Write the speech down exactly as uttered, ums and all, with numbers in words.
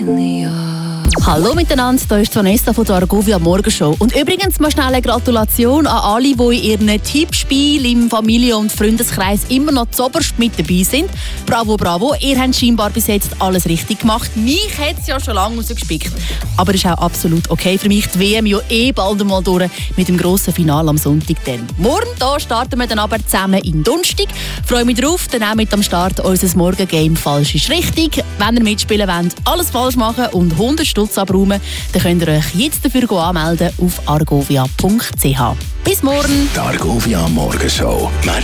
Hallo miteinander, hier ist Vanessa von der Argovia Morgenshow. Und übrigens mal schnell eine Gratulation an alle, die in ihren Tippspielen im Familie- und Freundeskreis immer noch zuoberst mit dabei sind. Bravo, bravo, ihr habt scheinbar bis jetzt alles richtig gemacht. Mich hat es ja schon lange rausgespickt. Aber es ist auch absolut okay für mich. Die W M ja eh bald einmal durch mit dem grossen Finale am Sonntag. Dann. Morgen da starten wir dann aber zusammen in Donnerstag. Freue mich drauf, dann auch mit am Start unser Morgengame «Falsch ist richtig». Wenn ihr mitspielen wollt, alles falsch machen und hundert Stutz abräumen, dann könnt ihr euch jetzt dafür anmelden auf argovia punkt c h. Bis morgen! Die Argovia Morgenshow.